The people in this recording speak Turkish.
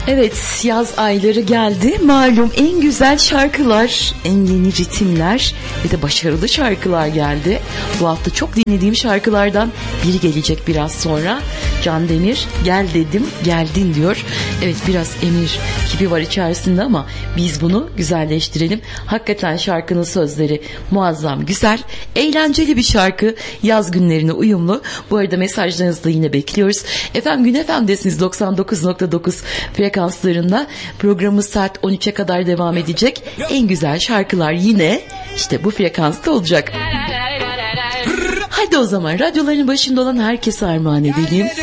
Evet, yaz ayları geldi. Malum en güzel şarkılar, en yeni ritimler ve de başarılı şarkılar geldi. Bu hafta çok dinlediğim şarkılardan biri gelecek biraz sonra. Can Demir, gel dedim, geldin diyor. Evet, biraz emir gibi var içerisinde ama biz bunu güzelleştirelim. Hakikaten şarkının sözleri muazzam, güzel, eğlenceli bir şarkı. Yaz günlerine uyumlu. Bu arada mesajlarınızı da yine bekliyoruz. Efendim, Gün FM'desiniz 99.9 frekanslarında. Programımız saat 13'e kadar devam edecek. En güzel şarkılar yine işte bu frekansta olacak. Hadi o zaman radyoların başında olan herkese armağan edelim.